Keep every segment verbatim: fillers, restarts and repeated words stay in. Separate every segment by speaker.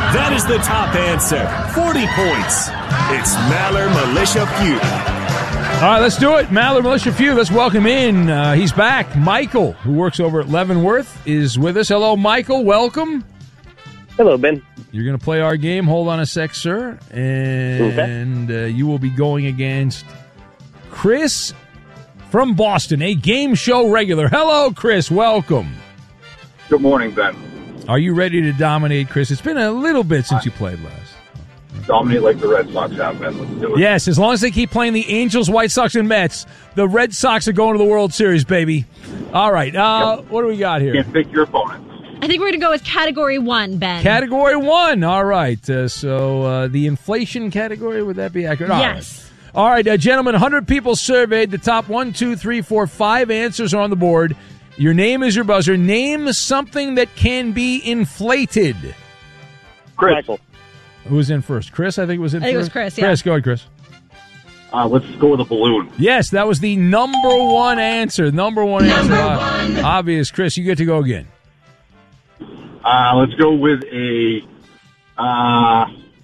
Speaker 1: That is the top answer. forty points. It's Maller Militia Feud.
Speaker 2: All right, let's do it. Maller Militia Feud. Let's welcome in. Uh, he's back. Michael, who works over at Leavenworth, is with us. Hello, Michael. Welcome.
Speaker 3: Hello, Ben.
Speaker 2: You're going to play our game. Hold on a sec, sir. And uh, you will be going against Chris from Boston, a game show regular. Hello, Chris. Welcome.
Speaker 4: Good morning, Ben.
Speaker 2: Are you ready to dominate, Chris? It's been a little bit since you played last.
Speaker 4: Dominate like the Red Sox have, Ben. Let's do it.
Speaker 2: Yes, as long as they keep playing the Angels, White Sox, and Mets, the Red Sox are going to the World Series, baby. All right. Uh,
Speaker 4: Yep.
Speaker 2: What do we got here?
Speaker 4: You can't pick your opponent.
Speaker 5: I think we're going to go with category one, Ben.
Speaker 2: Category one. All right. Uh, so uh, the inflation category, would that be accurate? All
Speaker 5: Yes.
Speaker 2: Right. All right, uh, gentlemen, one hundred people surveyed. The top one, two, three, four, five answers are on the board. Your name is your buzzer. Name something that can be inflated.
Speaker 4: Chris.
Speaker 3: Michael.
Speaker 2: Who was in first? Chris, I think was in
Speaker 5: I think it
Speaker 2: first.
Speaker 5: was Chris, yeah.
Speaker 2: Chris, go ahead, Chris.
Speaker 4: Uh, let's go with a balloon.
Speaker 2: Yes, that was the number one answer. Number one answer. Uh, obvious. Chris, you get to go again.
Speaker 4: Uh, let's go with a uh,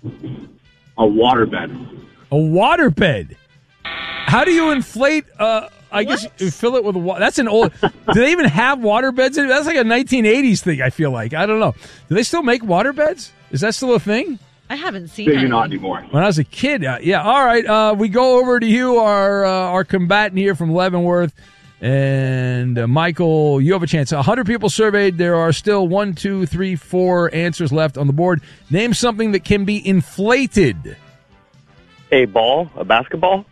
Speaker 4: a waterbed.
Speaker 2: A waterbed. How do you inflate? Uh, I guess you fill it with water. That's an old. Do they even have waterbeds? In it? That's like a nineteen eighties thing. I feel like I don't know. Do they still make waterbeds? Is that still a thing?
Speaker 5: I haven't seen
Speaker 4: Maybe
Speaker 5: any.
Speaker 4: not anymore.
Speaker 2: When I was a kid, uh, yeah. All right, uh, we go over to you, our uh, our combatant here from Leavenworth, and uh, Michael. You have a chance. A hundred people surveyed. There are still one, two, three, four answers left on the board. Name something that can be inflated.
Speaker 3: A ball? A basketball?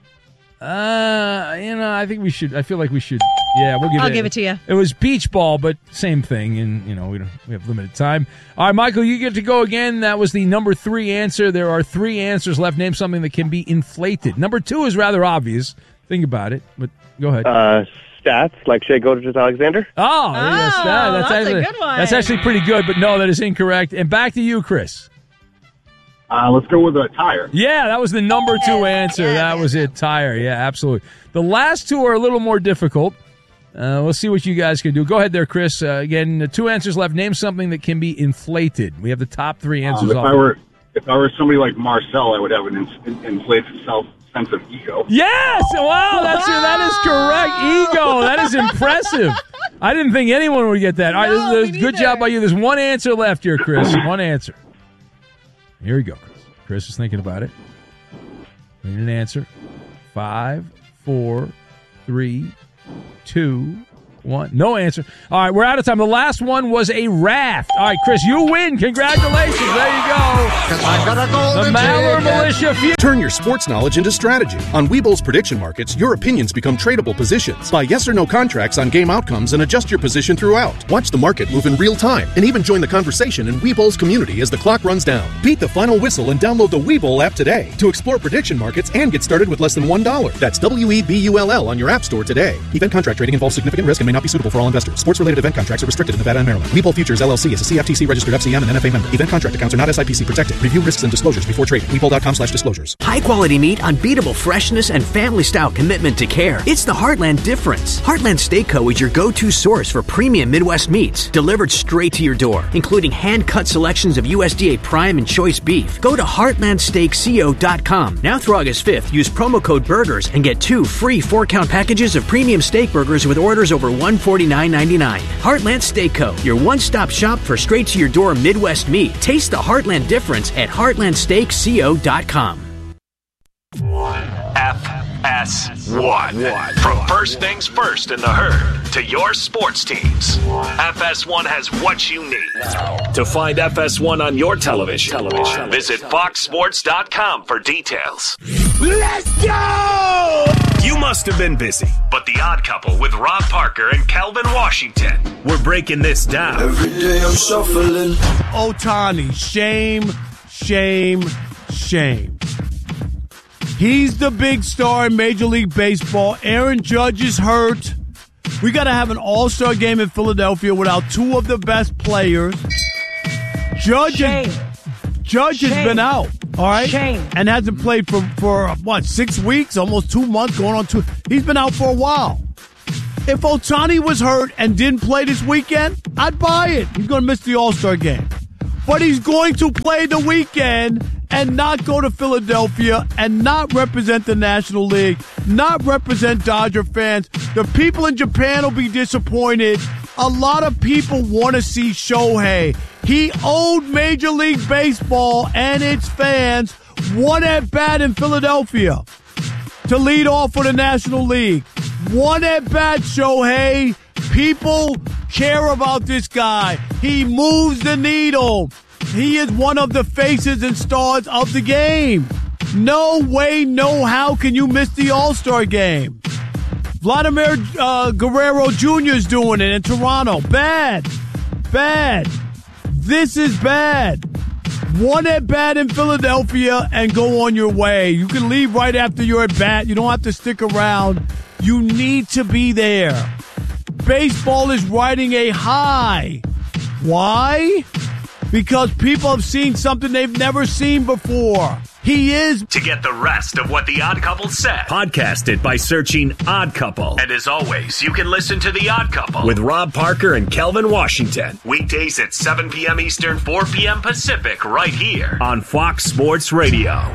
Speaker 2: Uh, you know, I think we should. I feel like we should. Yeah, we'll give
Speaker 5: I'll
Speaker 2: it.
Speaker 5: give it to you.
Speaker 2: It was beach ball, but same thing, and you know we don't. We have limited time. All right, Michael, you get to go again. That was the number three answer. There are three answers left. Name something that can be inflated. Number two is rather obvious. Think about it, but go ahead.
Speaker 3: Uh, stats, like Shea Gilgeous-Alexander?
Speaker 2: oh, there you go.
Speaker 5: Oh,
Speaker 2: Stat.
Speaker 5: that's a
Speaker 2: actually,
Speaker 5: good one.
Speaker 2: That's actually pretty good, but no, that is incorrect. And back to you, Chris.
Speaker 4: Uh, let's go with a tire.
Speaker 2: Yeah, that was the number two answer. That was it. Tire. Yeah, absolutely. The last two are a little more difficult. Uh, we'll see what you guys can do. Go ahead there, Chris. Uh, again, the two answers left. Name something that can be inflated. We have the top three answers.
Speaker 4: Um, if
Speaker 2: off.
Speaker 4: I were if I were somebody like Marcel, I would have an in, inflated self sense of ego.
Speaker 2: Yes! Wow, that's that is correct. Ego. That is impressive. I didn't think anyone would get that. All right,
Speaker 5: No,
Speaker 2: this- this-
Speaker 5: me
Speaker 2: good
Speaker 5: neither.
Speaker 2: job by you. There's one answer left here, Chris. One answer. Here we go, Chris. Chris is thinking about it. We need an answer. Five, four, three, two, one. No answer. All right, we're out of time. The last one was a raft. All right, Chris, you win. Congratulations. There you go. The Maller Militia Feud.
Speaker 6: Turn your sports knowledge into strategy. On Weeble's prediction markets, your opinions become tradable positions. Buy yes or no contracts on game outcomes and adjust your position throughout. Watch the market move in real time and even join the conversation in Weeble's community as the clock runs down. Beat the final whistle and download the Weeble app today to explore prediction markets and get started with less than one dollar. That's W E B U L L on your app store today. Event contract trading involves significant risk and may not be suitable for all investors. Sports-related event contracts are restricted in Nevada and Maryland. Webull Futures L L C is a C F T C-registered F C M and N F A member. Event contract accounts are not S I P C protected. Review risks and disclosures before trading. Webull dot com slash disclosures.
Speaker 7: High-quality meat, unbeatable freshness, and family-style commitment to care. It's the Heartland difference. Heartland Steak Co. is your go-to source for premium Midwest meats, delivered straight to your door, including hand-cut selections of U S D A prime and choice beef. Go to heartland steak co dot com. Now through August fifth, use promo code BURGERS and get two free four-count packages of premium steak burgers with orders over one hundred forty-nine ninety-nine. Heartland Steak Co., your one-stop shop for straight-to-your-door Midwest meat. Taste the Heartland difference at heartland steak co dot com.
Speaker 8: F S one. From first things first in the herd to your sports teams, F S one has what you need. To find F S one on your television, visit fox sports dot com for details. Let's go! You must have been busy, but The Odd Couple with Rob Parker and Kelvin Washington, we're breaking this down.
Speaker 9: Every day I'm shuffling.
Speaker 10: Ohtani, shame, shame, shame. He's the big star in Major League Baseball. Aaron Judge is hurt. We got to have an all-star game in Philadelphia without two of the best players. Judge,
Speaker 11: Shame.
Speaker 10: is, Judge
Speaker 11: Shame.
Speaker 10: has been out, all right?
Speaker 11: Shame.
Speaker 10: And hasn't played for, for, what, six weeks, almost two months, going on two. He's been out for a while. If Ohtani was hurt and didn't play this weekend, I'd buy it. He's going to miss the all-star game. but he's going to play the weekend and not go to Philadelphia and not represent the National League, not represent Dodger fans. The people in Japan will be disappointed. A lot of people want to see Shohei. He owed Major League Baseball and its fans one at-bat in Philadelphia to lead off for the National League. One at-bat, Shohei. People care about this guy. He moves the needle. He is one of the faces and stars of the game. No way, no how can you miss the All-Star game. Vladimir uh, Guerrero Junior is doing it in Toronto. Bad. Bad. This is bad. One at-bat in Philadelphia and go on your way. You can leave right after your at-bat. You don't have to stick around. You need to be there. Baseball is riding a high. Why? Because people have seen something they've never seen before. He is.
Speaker 8: To get the rest of what The Odd Couple said, podcast it by searching Odd Couple. And as always, you can listen to The Odd Couple with Rob Parker and Kelvin Washington. Weekdays at seven p.m. Eastern, four p.m. Pacific, right here on Fox Sports Radio.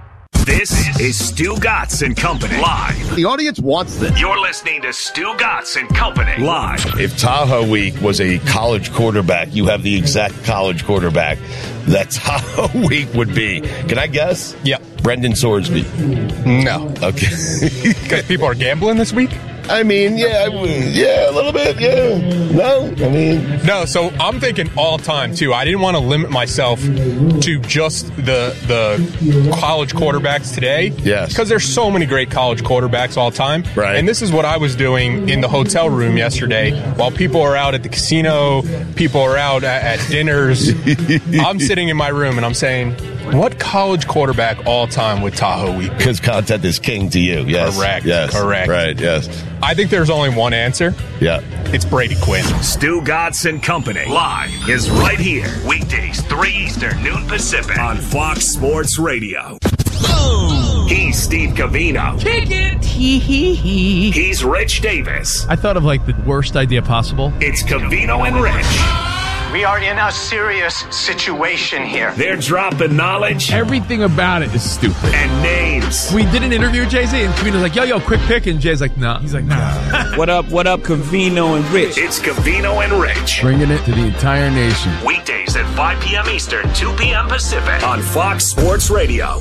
Speaker 8: This is Stu Gatz and Company live.
Speaker 11: The audience wants this.
Speaker 8: You're listening to Stu Gatz and Company live.
Speaker 12: If Tahoe Week was a college quarterback, you have the exact college quarterback that Tahoe Week would be. Can I guess?
Speaker 11: Yeah.
Speaker 12: Brendan Sorsby.
Speaker 11: No.
Speaker 12: Okay.
Speaker 11: Because people are gambling this week?
Speaker 12: I mean, yeah, I, yeah, a little bit, yeah. No, I mean...
Speaker 11: No, so I'm thinking all time, too. I didn't want to limit myself to just the the college quarterbacks today.
Speaker 12: Yes.
Speaker 11: Because there's so many great college quarterbacks all time.
Speaker 12: Right.
Speaker 11: And this is what I was doing in the hotel room yesterday. While people are out at the casino, people are out at, at dinners, I'm sitting in my room and I'm saying... What college quarterback all time would Tahoe Week?
Speaker 12: Because content is king to you, yes.
Speaker 11: Correct,
Speaker 12: yes.
Speaker 11: correct.
Speaker 12: Right, yes.
Speaker 11: I think there's only one answer.
Speaker 12: Yeah.
Speaker 11: It's Brady Quinn.
Speaker 8: Stu Gatz and Company live is right here. Weekdays, three Eastern, noon Pacific on Fox Sports Radio. Boom! He's Steve Covino.
Speaker 13: Kick it! Hee hee hee.
Speaker 8: He's Rich Davis.
Speaker 14: I thought of like the worst idea possible.
Speaker 8: It's Covino and Rich.
Speaker 15: We are in a serious situation here.
Speaker 8: They're dropping knowledge.
Speaker 14: Everything about it is stupid.
Speaker 8: And names.
Speaker 14: We did an interview with Jay-Z, and Covino's like, yo, yo, quick pick. And Jay's like, nah. He's like, nah.
Speaker 16: What up, what up, Covino and Rich?
Speaker 8: It's Covino and Rich.
Speaker 2: Bringing it to the entire nation.
Speaker 8: Weekdays at five p.m. Eastern, two p.m. Pacific on Fox Sports Radio.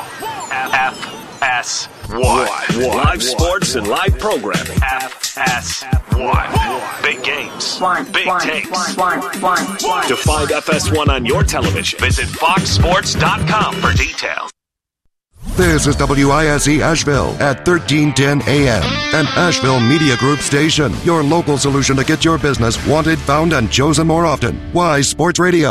Speaker 8: F S one. Live sports and live programming. F S one. Big games. Big takes. To find F S one on your television, visit fox sports dot com for details.
Speaker 17: This is W I S E Asheville at thirteen ten A M, an Asheville Media Group station. Your local solution to get your business wanted, found, and chosen more often. Wise Sports Radio.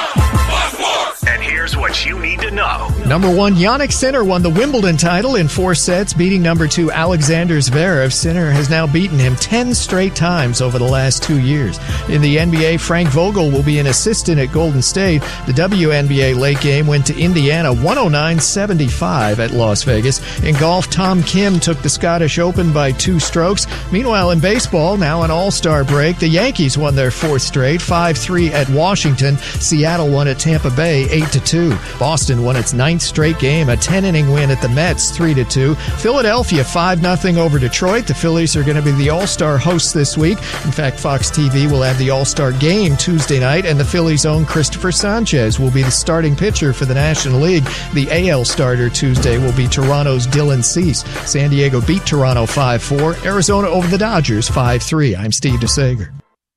Speaker 8: And here's what you need to know.
Speaker 18: Number one, Jannik Sinner won the Wimbledon title in four sets, beating number two Alexander Zverev. Sinner has now beaten him ten straight times over the last two years. In the N B A, Frank Vogel will be an assistant at Golden State. The W N B A late game went to Indiana, one oh nine seventy-five at Las Vegas. In golf, Tom Kim took the Scottish Open by two strokes. Meanwhile, in baseball, now an all-star break, the Yankees won their fourth straight, five three at Washington. Seattle won at Tampa Bay, eight to two. Boston won its ninth straight game, a ten-inning win at the Mets, three to two. Philadelphia, five nothing over Detroit. The Phillies are going to be the all-star hosts this week. In fact, Fox T V will have the all-star game Tuesday night, and the Phillies' own Christopher Sanchez will be the starting pitcher for the National League. The A L starter Tuesday will be Toronto's Dylan Cease. San Diego beat Toronto five four. Arizona over the Dodgers five three. I'm Steve DeSager.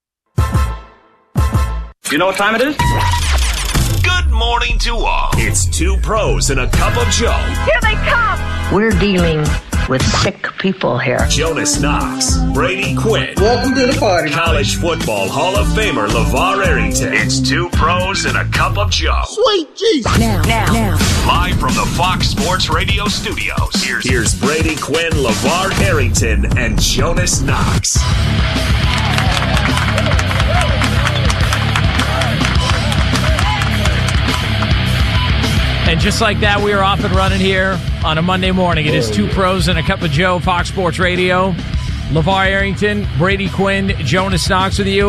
Speaker 15: You know what time it is?
Speaker 8: Good morning to all. It's two pros and a cup of Joe.
Speaker 19: Here they come. We're dealing with sick people here.
Speaker 8: Jonas Knox, Brady Quinn.
Speaker 20: Welcome to the party.
Speaker 8: College football Hall of Famer LeVar Arrington. It's two pros and a cup of Joe.
Speaker 20: Sweet Jesus.
Speaker 19: Now, now, now.
Speaker 8: Live from the Fox Sports Radio studios. Here's, here's Brady Quinn, LeVar Arrington, and Jonas Knox.
Speaker 13: And just like that, we are off and running here on a Monday morning. It is two pros and a cup of Joe, Fox Sports Radio. LeVar Arrington, Brady Quinn, Jonas Knox with you.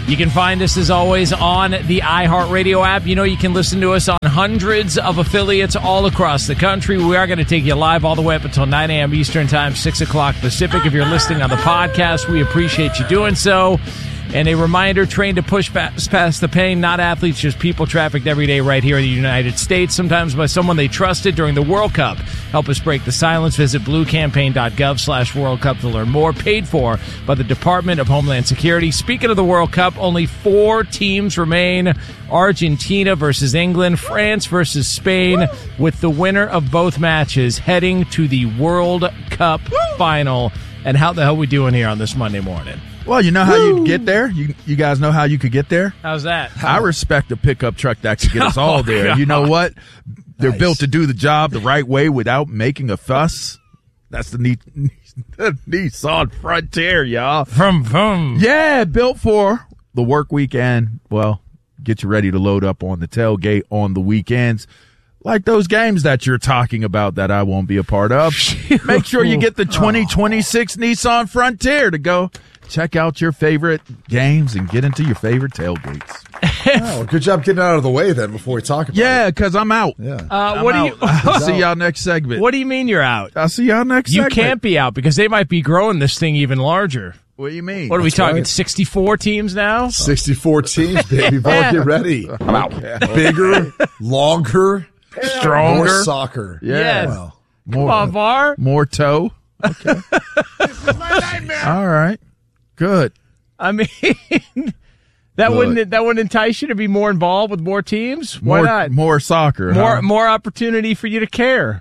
Speaker 13: You can find us, as always, on the iHeartRadio app. You know you can listen to us on hundreds of affiliates all across the country. We are going to take you live all the way up until nine a.m. Eastern Time, six o'clock Pacific. If you're listening on the podcast, we appreciate you doing so. And a reminder, trained to push past, past the pain, not athletes, just people trafficked every day right here in the United States, sometimes by someone they trusted during the World Cup. Help us break the silence. Visit bluecampaign.gov slash World Cup to learn more. Paid for by the Department of Homeland Security. Speaking of the World Cup, only four teams remain. Argentina versus England, France versus Spain, Woo! With the winner of both matches heading to the World Cup Woo! Final. And how the hell we doing here on this Monday morning?
Speaker 2: Well, you know how you get there? You you guys know how you could get there?
Speaker 13: How's that?
Speaker 2: I respect a pickup truck that could get us all there. Oh, you know what? They're nice. Built to do the job the right way without making a fuss. That's the, ne- the Nissan Frontier, y'all.
Speaker 13: From from.
Speaker 2: Yeah, built for the work weekend. Well, get you ready to load up on the tailgate on the weekends. Like those games that you're talking about that I won't be a part of. Make sure you get the twenty twenty-six oh. Nissan Frontier to go check out your favorite games and get into your favorite tailgates.
Speaker 20: Oh, good job getting out of the way then before we talk about
Speaker 2: yeah,
Speaker 20: it.
Speaker 2: Yeah, because I'm out.
Speaker 20: Yeah.
Speaker 13: Uh, what
Speaker 2: I'm
Speaker 13: do you?
Speaker 2: I'll see y'all next segment.
Speaker 13: What do you mean you're out?
Speaker 2: I'll see y'all next
Speaker 13: you
Speaker 2: segment.
Speaker 13: You can't be out because they might be growing this thing even larger.
Speaker 2: What do you mean?
Speaker 13: What are
Speaker 20: That's
Speaker 13: we talking,
Speaker 20: right.
Speaker 13: sixty-four teams now?
Speaker 20: sixty-four teams, baby. Ball, get ready.
Speaker 2: I'm out.
Speaker 20: Bigger, longer,
Speaker 2: stronger.
Speaker 20: More soccer.
Speaker 2: Yeah.
Speaker 13: Yes.
Speaker 20: Well,
Speaker 13: Come more, on, Var.
Speaker 2: More toe. Okay.
Speaker 20: This is my nightmare.
Speaker 2: All right. Good.
Speaker 13: I mean, that Good. wouldn't that wouldn't entice you to be more involved with more teams? Why
Speaker 2: more,
Speaker 13: not?
Speaker 2: More soccer.
Speaker 13: More
Speaker 2: huh?
Speaker 13: more opportunity for you to care.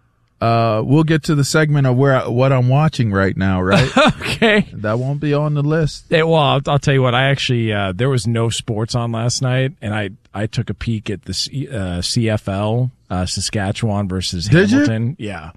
Speaker 2: Uh, we'll get to the segment of where what I'm watching right now, right?
Speaker 13: Okay.
Speaker 2: That won't be on the list.
Speaker 13: Hey, well, I'll, I'll tell you what. I actually uh, there was no sports on last night, and I I took a peek at the C, uh, C F L, uh, Saskatchewan versus
Speaker 2: Did
Speaker 13: Hamilton.
Speaker 2: You?
Speaker 13: Yeah.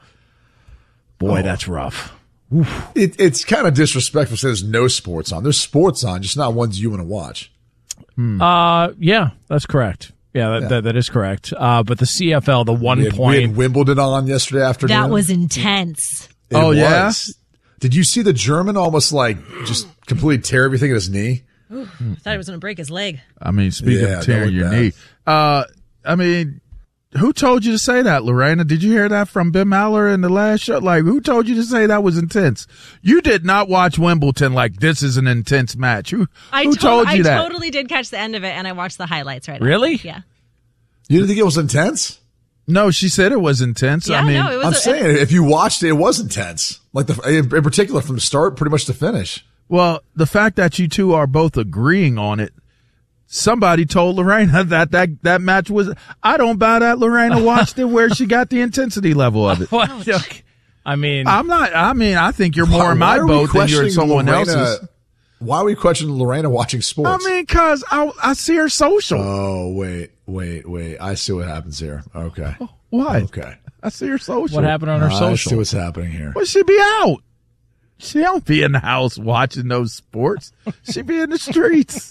Speaker 13: Boy,
Speaker 20: oh.
Speaker 13: that's rough.
Speaker 20: It, it's kind of disrespectful to say there's no sports on. There's sports on, just not ones you want to watch.
Speaker 13: Hmm. Uh, yeah, that's correct. Yeah, that, yeah. that, that is correct. Uh, but the C F L, the one
Speaker 20: we had,
Speaker 13: point.
Speaker 20: We had Wimbledon on yesterday afternoon.
Speaker 5: That was intense.
Speaker 20: It
Speaker 2: oh,
Speaker 20: was.
Speaker 2: yeah?
Speaker 20: Did you see the German almost like just completely tear everything at his knee?
Speaker 5: Ooh, I thought he was going to break his leg.
Speaker 2: I mean, speaking
Speaker 20: yeah,
Speaker 2: of tearing your
Speaker 20: bad.
Speaker 2: knee, uh, I mean, who told you to say that, Lorena? Did you hear that from Ben Maller in the last show? Like, who told you to say that was intense? You did not watch Wimbledon like this is an intense match. Who,
Speaker 5: I
Speaker 2: who
Speaker 5: to-
Speaker 2: told you
Speaker 5: I
Speaker 2: that?
Speaker 5: I totally did catch the end of it, and I watched the highlights right
Speaker 13: Really?
Speaker 5: after. Yeah.
Speaker 20: You didn't think it was intense?
Speaker 2: No, she said it was intense.
Speaker 5: Yeah,
Speaker 2: I mean,
Speaker 5: no, it was
Speaker 20: I'm
Speaker 5: a,
Speaker 20: saying if you watched it, it was intense. Like the in particular from the start, pretty much to finish.
Speaker 2: well, the fact that you two are both agreeing on it, somebody told Lorena that that, that match was. I don't buy that Lorena watched it where she got the intensity level of it.
Speaker 13: What? Look, I mean,
Speaker 2: I'm not. I mean, I think you're more
Speaker 20: Why-
Speaker 2: in my
Speaker 20: why are we
Speaker 2: boat than you're in
Speaker 20: questioning
Speaker 2: someone
Speaker 20: Lorena-
Speaker 2: else's.
Speaker 20: Why are we questioning Lorena watching sports?
Speaker 2: I mean, cause I I see her social.
Speaker 20: Oh wait, wait, wait! I see what happens here. Okay,
Speaker 2: What?
Speaker 20: okay.
Speaker 2: I see her social.
Speaker 13: what happened on her
Speaker 20: I see
Speaker 13: social?
Speaker 20: what's happening here.
Speaker 2: Well, she be out. She don't be in the house watching those sports. She be in the streets.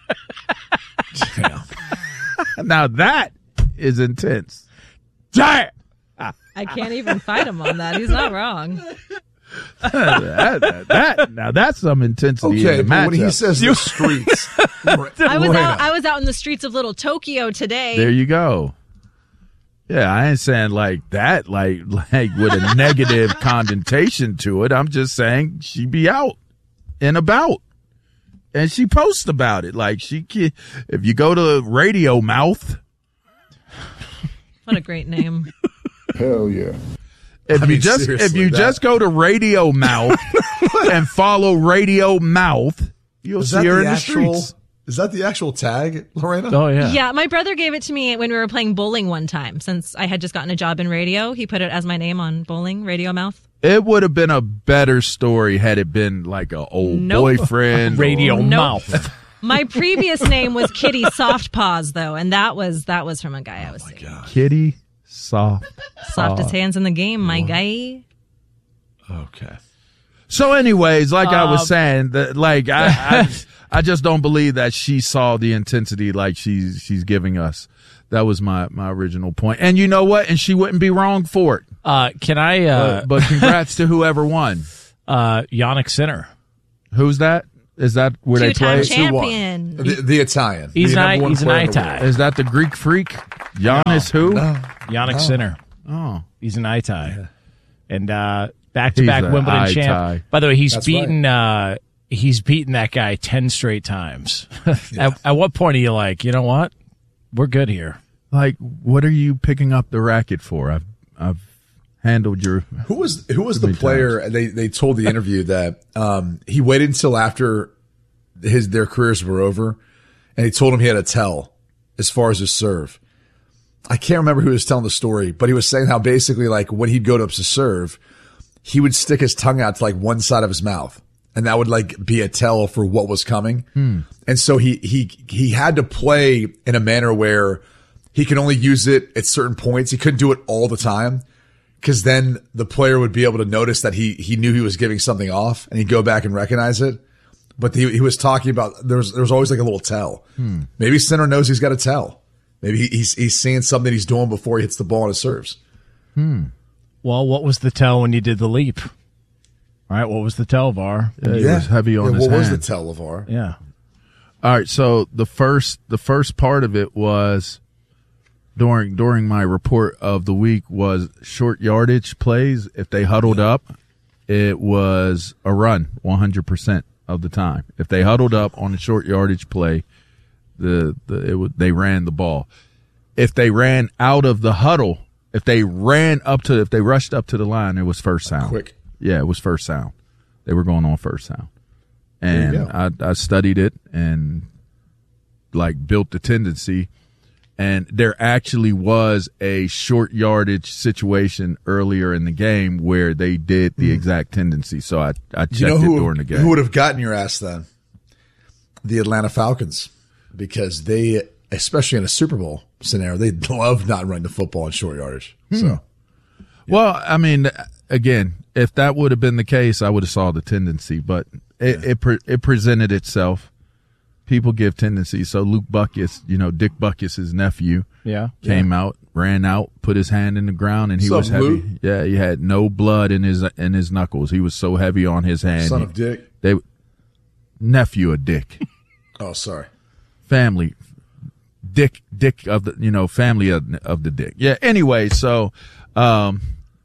Speaker 20: Yeah.
Speaker 2: Now that is intense. Damn.
Speaker 5: I can't even fight him on that. He's not wrong.
Speaker 2: that, that, that- now that's some intensity.
Speaker 20: Okay,
Speaker 2: in the
Speaker 20: but when he
Speaker 2: matchup.
Speaker 20: says the streets,
Speaker 5: I was
Speaker 20: Lorena.
Speaker 5: out. I was out in the streets of Little Tokyo today.
Speaker 2: There you go. Yeah, I ain't saying like that, like like with a negative connotation to it. I'm just saying she be out and about, and she posts about it. Like she, can, if you go to Radio Mouth,
Speaker 5: What a great name.
Speaker 20: Hell yeah.
Speaker 2: if
Speaker 20: I
Speaker 2: you
Speaker 20: mean,
Speaker 2: just if
Speaker 20: seriously,
Speaker 2: you
Speaker 20: that-
Speaker 2: just go to Radio Mouth and follow Radio Mouth, you'll
Speaker 20: Is
Speaker 2: see
Speaker 20: that
Speaker 2: her
Speaker 20: the
Speaker 2: in the
Speaker 20: actual?
Speaker 2: streets.
Speaker 20: Is that the actual tag, Lorena?
Speaker 13: Oh yeah.
Speaker 5: Yeah, my brother gave it to me when we were playing bowling one time. Since I had just gotten a job in radio, he put it as my name on bowling, Radio Mouth.
Speaker 2: It would have been a better story had it been like a old
Speaker 5: Nope.
Speaker 2: boyfriend.
Speaker 13: Radio
Speaker 2: or-
Speaker 5: Nope.
Speaker 13: Mouth.
Speaker 5: My previous name was Kitty Soft Paws, though, and that was that was from a guy I was seeing.
Speaker 2: Kitty Soft.
Speaker 5: Softest hands in the game, my guy.
Speaker 20: Okay.
Speaker 2: So, anyways, like I was
Speaker 13: Um,
Speaker 2: saying, that like I, I, I just don't believe that she saw the intensity like she's she's giving us. That was my my original point. And you know what? And she wouldn't be wrong for it.
Speaker 13: Uh, can I? Uh,
Speaker 2: But, but congrats to whoever won.
Speaker 13: uh, Yannick Sinner.
Speaker 2: Who's that? Is that where they
Speaker 5: Two-time
Speaker 2: play?
Speaker 5: champion.
Speaker 20: The, the Italian.
Speaker 13: He's
Speaker 20: the
Speaker 13: an
Speaker 20: number
Speaker 13: I-
Speaker 20: one
Speaker 13: he's an
Speaker 20: player in the
Speaker 13: I-tie.
Speaker 20: world.
Speaker 2: Is that the Greek freak? Giannis who?
Speaker 20: No.
Speaker 13: Yannick
Speaker 20: No.
Speaker 13: Sinner.
Speaker 2: Oh.
Speaker 13: He's an I-tie. And uh, back-to-back
Speaker 2: He's a
Speaker 13: Wimbledon
Speaker 2: I-tie.
Speaker 13: champ. By the way, he's
Speaker 20: That's
Speaker 13: beaten uh, he's beaten that guy ten straight times. at, at what point are you like, you know what? We're good here.
Speaker 2: Like, what are you picking up the racket for? I've I've handled your.
Speaker 20: Who was who was
Speaker 2: Too
Speaker 20: the
Speaker 2: many
Speaker 20: player? They they told the interview that um, he waited until after his their careers were over, and he told him he had a tell as far as his serve. I can't remember who was telling the story, but he was saying how basically like when he'd go to serve, he would stick his tongue out to like one side of his mouth, and that would like be a tell for what was coming.
Speaker 2: Hmm.
Speaker 20: And so he he he had to play in a manner where he could only use it at certain points. He couldn't do it all the time, because then the player would be able to notice that he he knew he was giving something off, and he'd go back and recognize it. But he, he was talking about there's there's always like a little tell.
Speaker 2: Hmm.
Speaker 20: Maybe Sinner knows he's got a tell. Maybe he, he's he's seeing something he's doing before he hits the ball and it serves.
Speaker 2: Hmm.
Speaker 13: Well, what was the tell when you did the leap? All right, what was the tell, VAR?
Speaker 2: Yeah, he was heavy on
Speaker 20: Yeah,
Speaker 2: his
Speaker 20: what was
Speaker 2: hand.
Speaker 20: the tell, LeVar?
Speaker 13: Yeah.
Speaker 2: All right, so the first the first part of it was during during my report of the week was short yardage plays. If they huddled up, it was a run one hundred percent of the time. If they huddled up on a short yardage play, the the it would, they ran the ball. If they ran out of the huddle, if they ran up to if they rushed up to the line, it was first sound.
Speaker 20: Quick.
Speaker 2: Yeah, it was first sound. They were going on first sound.
Speaker 20: There you
Speaker 2: And I, I studied it and like built the tendency. And there actually was a short yardage situation earlier in the game where they did the exact tendency. So I, I checked
Speaker 20: You know
Speaker 2: it
Speaker 20: who,
Speaker 2: during the game.
Speaker 20: who would have gotten your ass then? The Atlanta Falcons, because they, especially in a Super Bowl scenario, they love not running the football in short yardage.
Speaker 2: Hmm.
Speaker 20: So
Speaker 2: Well, I mean, again, if that would have been the case, I would have saw the tendency, but it it, pre- it presented itself. People give tendencies. So Luke Buckus, you know, Dick Buckus' nephew,
Speaker 13: Yeah.
Speaker 2: came out, ran out, put his hand in the ground, and he
Speaker 20: What's
Speaker 2: was
Speaker 20: up,
Speaker 2: heavy.
Speaker 20: Luke?
Speaker 2: Yeah, he had no blood in his in his knuckles. He was so heavy on his hand.
Speaker 20: Son
Speaker 2: He-
Speaker 20: of Dick.
Speaker 2: They nephew of Dick.
Speaker 20: Oh, sorry.
Speaker 2: Family. Dick Dick of the you know, family of, of the Dick. Yeah, anyway, so um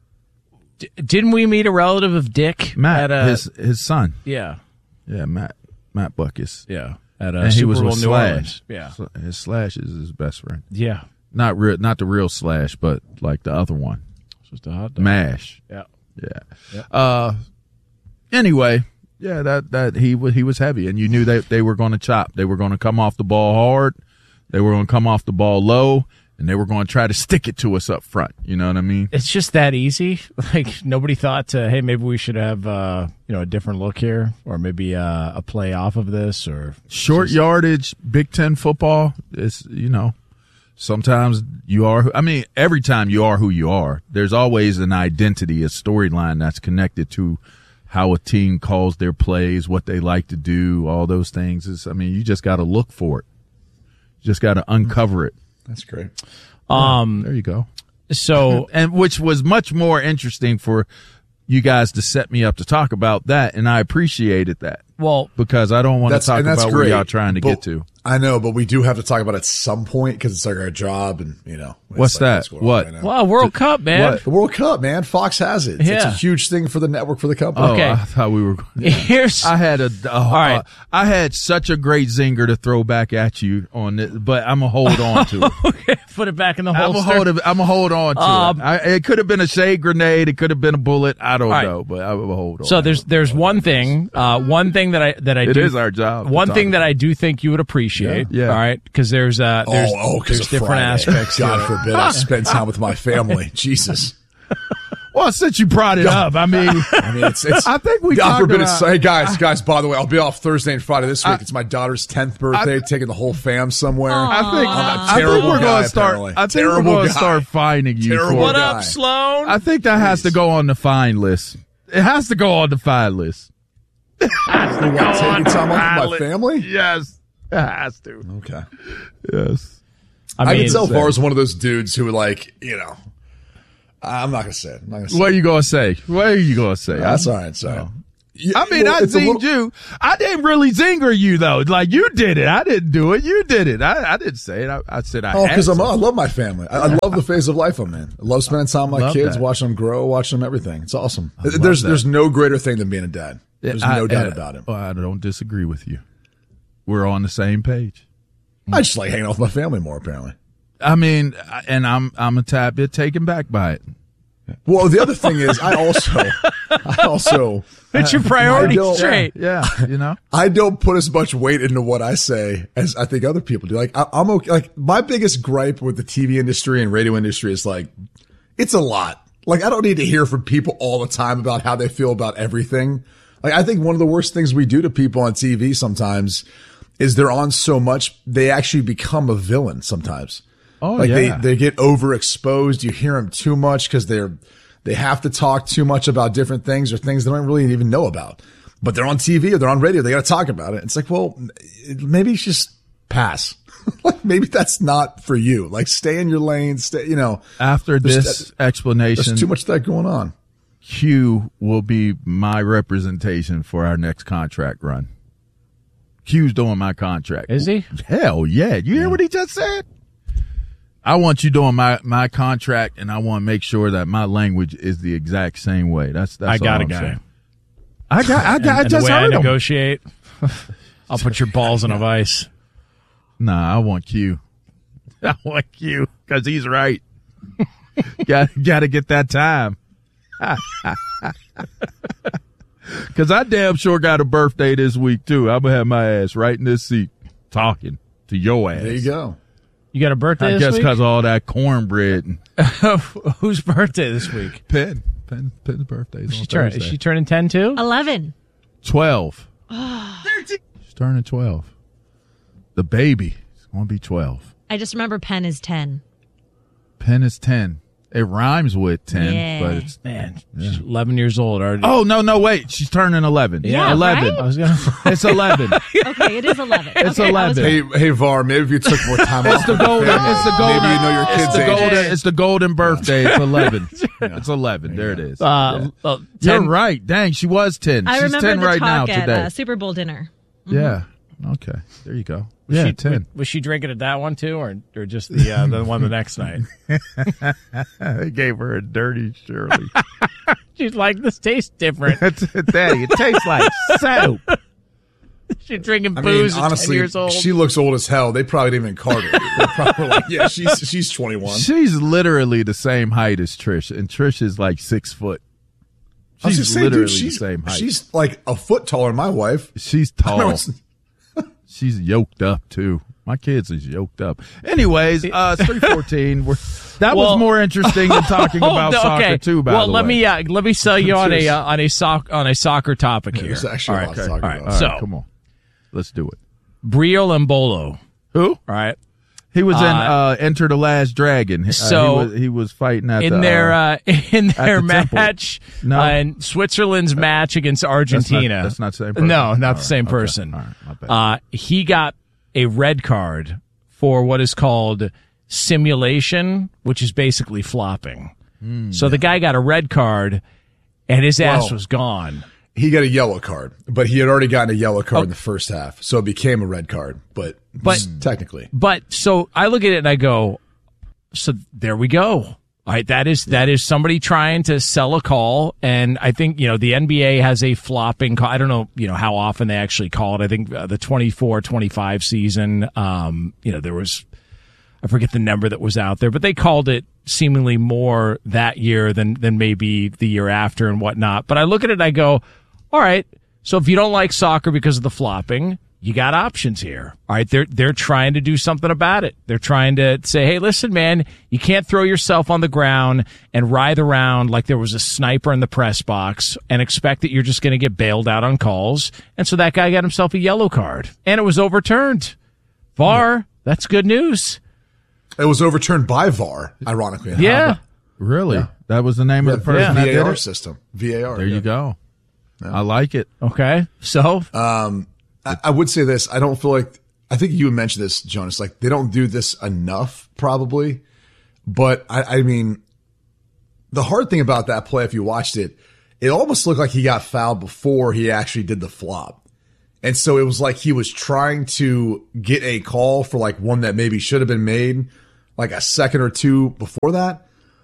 Speaker 13: D- didn't we meet a relative of Dick?
Speaker 2: Matt,
Speaker 13: at a,
Speaker 2: his his son.
Speaker 13: Yeah.
Speaker 2: Yeah, Matt Matt Buckus.
Speaker 13: Yeah. At a
Speaker 2: and
Speaker 13: Super
Speaker 2: he was
Speaker 13: Bowl
Speaker 2: with
Speaker 13: New
Speaker 2: Slash.
Speaker 13: Orleans. Yeah.
Speaker 2: So his Slash is his best friend.
Speaker 13: Yeah.
Speaker 2: Not real, not the real Slash, but like the other one,
Speaker 13: Just a hot dog.
Speaker 2: Mash.
Speaker 13: Yeah.
Speaker 2: Yeah.
Speaker 13: Yep.
Speaker 2: Uh. Anyway, yeah, that that he was he was heavy, and you knew that they were going to chop. They were going to come off the ball hard. They were going to come off the ball low, and they were going to try to stick it to us up front. You know what I mean?
Speaker 13: It's just that easy. Like nobody thought to, hey, maybe we should have uh, you know a different look here, or maybe uh, a play off of this, or
Speaker 2: Short
Speaker 13: just-
Speaker 2: yardage, Big Ten football. It's you know, sometimes you are. who- I mean, every time you are who you are. There's always an identity, a storyline that's connected to how a team calls their plays, what they like to do, all those things. Is I mean, you just got to look for it. You just got to uncover it.
Speaker 20: That's great.
Speaker 13: Um,
Speaker 2: There you go.
Speaker 13: So
Speaker 2: and which was much more interesting for you guys to set me up to talk about that, and I appreciated that.
Speaker 13: Well,
Speaker 2: because I don't want to
Speaker 20: That's,
Speaker 2: talk
Speaker 20: and that's
Speaker 2: about
Speaker 20: great.
Speaker 2: where y'all trying to
Speaker 20: But-
Speaker 2: get to.
Speaker 20: I know, but we do have to talk about it at some point because it's like our job, and you know it's
Speaker 2: What's
Speaker 20: like,
Speaker 2: that?
Speaker 20: going on
Speaker 2: What?
Speaker 20: right now.
Speaker 13: Wow, World Cup, man.
Speaker 20: What? The World Cup, man. Fox has it. It's
Speaker 13: Yeah.
Speaker 20: a huge thing for the network, for the company.
Speaker 2: Oh,
Speaker 13: Okay.
Speaker 2: I thought we were.
Speaker 13: Here's
Speaker 2: I had a. Uh,
Speaker 13: All right.
Speaker 2: uh, I had such a great zinger to throw back at you on it, but I'm gonna hold on to it.
Speaker 13: okay, put it back in the
Speaker 2: I'm
Speaker 13: holster.
Speaker 2: gonna hold it. I'm gonna hold on to
Speaker 13: Um,
Speaker 2: it. I, it could have been a shade grenade. It could have been a bullet. I don't
Speaker 13: All right.
Speaker 2: know, but I will hold on.
Speaker 13: So there's there's one thing, uh, one thing that I that I
Speaker 2: It
Speaker 13: do.
Speaker 2: is our job to
Speaker 13: One
Speaker 2: talk
Speaker 13: thing that
Speaker 2: about
Speaker 13: I do think you would appreciate.
Speaker 2: Yeah. Yeah.
Speaker 13: All right, because there's uh there's,
Speaker 20: oh, oh, because
Speaker 13: there's different aspects. to
Speaker 20: God
Speaker 13: it.
Speaker 20: forbid I spend time with my family. Jesus.
Speaker 2: Well, since you brought it up, I mean,
Speaker 20: I mean, it's. it's
Speaker 2: I think we
Speaker 20: God
Speaker 2: talked
Speaker 20: forbid
Speaker 2: about.
Speaker 20: it's. Hey guys, guys. By the way, I'll be off Thursday and Friday this week.
Speaker 2: I-
Speaker 20: it's my daughter's tenth birthday. taking the whole fam somewhere.
Speaker 2: I think.
Speaker 20: I'm a
Speaker 2: I think
Speaker 20: terrible
Speaker 2: we're
Speaker 20: guy,
Speaker 2: gonna start.
Speaker 20: apparently.
Speaker 2: I think
Speaker 20: Terrible
Speaker 2: we're gonna
Speaker 20: guy.
Speaker 2: start finding you.
Speaker 20: Terrible
Speaker 2: for
Speaker 13: What
Speaker 2: it.
Speaker 20: guy.
Speaker 13: up, Sloan?
Speaker 2: I think that has to go on the fine list. It has to go on the fine list. It has to
Speaker 20: You want to take time off with my family?
Speaker 2: Yes, it has to.
Speaker 20: Okay.
Speaker 2: Yes.
Speaker 20: I,
Speaker 13: I mean,
Speaker 20: can tell Var is one of those dudes who, like, you know, I'm not gonna say it. I'm not gonna say
Speaker 2: What
Speaker 20: it.
Speaker 2: are you gonna say? What are you gonna say?
Speaker 20: That's all right. Sorry.
Speaker 21: I mean,
Speaker 20: well,
Speaker 21: I
Speaker 20: it's a
Speaker 21: zinged
Speaker 20: little-
Speaker 21: you. I didn't really zinger you though. Like you did it. I didn't do it. You did it. I, I didn't say it. I, I said I.
Speaker 20: Oh,
Speaker 21: had
Speaker 20: because I'm
Speaker 21: to.
Speaker 20: I love my family. I, I love the phase of life I'm in. I love spending time with my
Speaker 21: Love
Speaker 20: kids,
Speaker 21: that.
Speaker 20: watching them grow, watching them everything. It's awesome.
Speaker 21: I love
Speaker 20: There's
Speaker 21: that.
Speaker 20: there's no greater thing than being a dad. There's
Speaker 21: I-
Speaker 20: no doubt
Speaker 21: I-
Speaker 20: about it.
Speaker 21: Well, I don't disagree with you. We're on the same page.
Speaker 20: I just like hanging out with my family more. Apparently.
Speaker 21: I mean, I- and I'm I'm a tad bit taken back by it.
Speaker 20: Well, the other thing is, I also, I also,
Speaker 13: It's your
Speaker 20: I
Speaker 13: priority
Speaker 20: don't-
Speaker 13: straight.
Speaker 21: Yeah, you know.
Speaker 20: I don't put as much weight into what I say as I think other people do. Like I, I'm okay. Like my biggest gripe with the T V industry and radio industry is like, it's a lot. Like I don't need to hear from people all the time about how they feel about everything. Like I think one of the worst things we do to people on T V sometimes is they're on so much they actually become a villain sometimes.
Speaker 21: Oh,
Speaker 20: like
Speaker 21: yeah.
Speaker 20: they, they get overexposed. You hear them too much because they're, they have to talk too much about different things or things they don't really even know about, but they're on T V or they're on radio. They got to talk about it. It's like, well, maybe it's just pass. Like maybe that's not for you. Like stay in your lane. Stay, you know,
Speaker 21: After
Speaker 20: there's-
Speaker 21: this explanation,
Speaker 20: there's too much of that going on.
Speaker 21: Q will be my representation for our next contract run. Q's doing my contract.
Speaker 13: Is he?
Speaker 21: Hell yeah. You hear what he just said? I want you doing my, my contract, and I want to make sure that my language is the exact same way. That's that's
Speaker 13: I got
Speaker 21: all
Speaker 13: a
Speaker 21: I'm
Speaker 13: guy.
Speaker 21: saying. I got I got
Speaker 13: And,
Speaker 21: I
Speaker 13: and
Speaker 21: just
Speaker 13: the way I
Speaker 21: heard him.
Speaker 13: negotiate, I'll put your balls in a vice.
Speaker 21: Nah, I want Q. I want Q because he's right. got got to get that time. Because I damn sure got a birthday this week too. I'm gonna have my ass right in this seat talking to your ass.
Speaker 20: There you go.
Speaker 13: You got a birthday
Speaker 21: I
Speaker 13: this
Speaker 21: guess
Speaker 13: week?
Speaker 21: because of all that cornbread. And
Speaker 13: Whose birthday this week?
Speaker 21: Penn. Penn. Penn's birthday is
Speaker 13: She
Speaker 21: on
Speaker 13: turn,
Speaker 21: Thursday.
Speaker 13: is she turning ten too?
Speaker 5: eleven.
Speaker 21: twelve. She's turning twelve. The baby is going to be twelve.
Speaker 5: I just remember Penn is ten.
Speaker 21: Penn is ten. It rhymes with ten,
Speaker 5: Yeah.
Speaker 21: but it's
Speaker 13: Man, she's eleven years old already.
Speaker 21: Oh no, no, wait! She's turning eleven.
Speaker 5: Yeah,
Speaker 21: eleven.
Speaker 5: right?
Speaker 13: I was gonna.
Speaker 21: It's eleven.
Speaker 5: Okay, it is eleven.
Speaker 21: It's
Speaker 5: Okay, I was
Speaker 21: eleven.
Speaker 20: Hey, hey, Var, maybe if you took more time
Speaker 21: It's
Speaker 20: off
Speaker 21: the
Speaker 20: with
Speaker 21: golden.
Speaker 20: family,
Speaker 21: It's the golden.
Speaker 20: Maybe you know your
Speaker 21: it's
Speaker 20: kids'
Speaker 21: the
Speaker 20: age.
Speaker 21: golden. It's the golden birthday. It's eleven. It's eleven. There it is.
Speaker 13: Uh,
Speaker 21: Yeah.
Speaker 13: uh,
Speaker 21: You're
Speaker 13: ten,
Speaker 21: right. Dang, she was ten.
Speaker 5: I
Speaker 21: She's
Speaker 5: remember
Speaker 21: ten
Speaker 5: the
Speaker 21: right now
Speaker 5: talk at
Speaker 21: today.
Speaker 5: uh, Super Bowl dinner.
Speaker 21: Yeah. Okay. There you go.
Speaker 13: was
Speaker 21: yeah,
Speaker 13: she,
Speaker 21: ten.
Speaker 13: Was she drinking at that one too, or or just the uh, the one the next night?
Speaker 21: They gave her a dirty Shirley.
Speaker 13: She's like, this tastes different.
Speaker 21: Daddy, it tastes like soap.
Speaker 13: She's drinking
Speaker 20: I
Speaker 13: booze
Speaker 20: mean,
Speaker 13: at
Speaker 20: honestly,
Speaker 13: ten years old.
Speaker 20: she looks old as hell. They probably didn't even card her. They probably were like, yeah, she's she's twenty-one.
Speaker 21: She's literally the same height as Trish, and Trish is like six foot.
Speaker 20: I was
Speaker 21: She's
Speaker 20: just saying,
Speaker 21: literally
Speaker 20: dude, she's,
Speaker 21: the same height.
Speaker 20: She's like a foot taller than my wife.
Speaker 21: She's
Speaker 20: I know
Speaker 21: tall.
Speaker 20: it's-
Speaker 21: She's yoked up too. My kids is yoked up. Anyways, uh, it's three fourteen. We're, that
Speaker 13: Well-
Speaker 21: was more interesting than talking
Speaker 13: Oh,
Speaker 21: about
Speaker 13: no,
Speaker 21: soccer
Speaker 13: okay.
Speaker 21: too. By
Speaker 13: well,
Speaker 21: the
Speaker 13: let
Speaker 21: way.
Speaker 13: me uh, let me sell you on a
Speaker 20: Cheers.
Speaker 13: uh, on a soc- on a soccer topic
Speaker 20: Yeah,
Speaker 13: here.
Speaker 20: there's actually a
Speaker 13: All
Speaker 20: lot
Speaker 13: right,
Speaker 20: to talk
Speaker 13: all right.
Speaker 20: about.
Speaker 21: All
Speaker 13: So,
Speaker 21: right, come on, let's do it.
Speaker 13: Brio Embolo.
Speaker 21: Who?
Speaker 13: All right.
Speaker 21: He was in
Speaker 13: Uh,
Speaker 21: uh, Enter the Last Dragon. Uh,
Speaker 13: so
Speaker 21: he was, he was fighting at
Speaker 13: in
Speaker 21: the,
Speaker 13: their
Speaker 21: uh,
Speaker 13: uh, in their
Speaker 21: the temple.
Speaker 13: match,
Speaker 21: No.
Speaker 13: uh, in Switzerland's match against Argentina.
Speaker 21: That's not, that's not the same person.
Speaker 13: No, not
Speaker 21: All
Speaker 13: the
Speaker 21: right,
Speaker 13: same
Speaker 21: okay.
Speaker 13: person.
Speaker 21: All right, my bad.
Speaker 13: Uh, he got a red card for what is called simulation, which is basically flopping.
Speaker 21: Mm.
Speaker 13: So the guy got a red card, and his ass
Speaker 20: Well,
Speaker 13: was gone.
Speaker 20: He got a yellow card, but he had already gotten a yellow card in the first half, so it became a red card. But,
Speaker 13: But-
Speaker 20: technically,
Speaker 13: But so I look at it and I go, so there we go. All right, that is that is somebody trying to sell a call, and I think you know the N B A has a flopping call. I don't know you know how often they actually call it. I think uh, the twenty-four twenty-five season, um, you know there was I forget the number that was out there, but they called it seemingly more that year than than maybe the year after and whatnot. But I look at it and I go, all right, so if you don't like soccer because of the flopping, you got options here. All right, they're they're trying to do something about it. They're trying to say, hey, listen, man, you can't throw yourself on the ground and writhe around like there was a sniper in the press box and expect that you're just going to get bailed out on calls. And so that guy got himself a yellow card, and it was overturned. V A R, that's good news.
Speaker 20: it was overturned by V A R. Ironically, enough.
Speaker 13: Yeah.
Speaker 21: Really?
Speaker 20: Yeah.
Speaker 21: That was the name
Speaker 20: Yeah,
Speaker 21: of the person that
Speaker 20: V
Speaker 21: did
Speaker 20: A R
Speaker 21: it?
Speaker 20: system. V A R.
Speaker 21: There
Speaker 20: yeah.
Speaker 21: you go. I like it.
Speaker 13: Okay, so
Speaker 20: Um, I, I would say this. I don't feel like, I think you mentioned this, Jonas, like they don't do this enough probably, but I, I mean, the hard thing about that play, if you watched it, it almost looked like he got fouled before he actually did the flop. And so it was like he was trying to get a call for like one that maybe should have been made like a second or two before that.